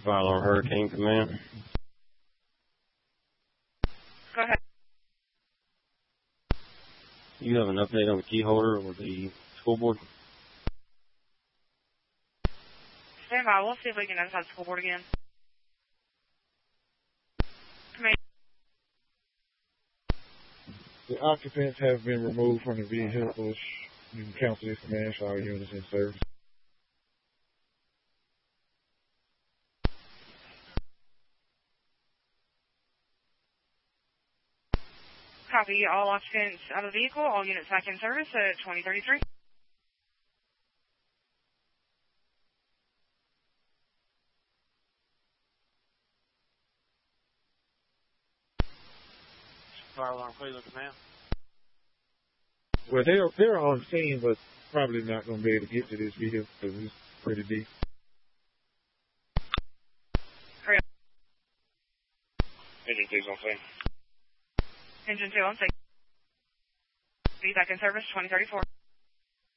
Fire alarm Hurricane Command. Go ahead. You have an update on the key holder or the school board? Stand by. We'll see if we can notify the school board again. Command. The occupants have been removed from the vehicles. You can cancel this command for all units in service. Copy. All occupants out of the vehicle. All units back in service at 2033. Fire alarm Cleveland Command. Well, they're on scene, but probably not going to be able to get to this vehicle because it's pretty deep. Hurry up. Engine 2's on scene. Engine 2 on scene. Be back in service 2034.